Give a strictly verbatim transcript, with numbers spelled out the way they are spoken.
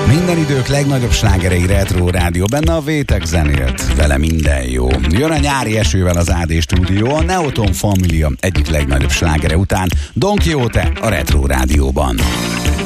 Minden idők legnagyobb slágerei Retro Rádió, benne a Vétek zenélt, vele minden jó. Jön a nyári esővel az á dé stúdió, a Neoton Familia egyik legnagyobb slágere után, Don Quixote a Retro Rádióban.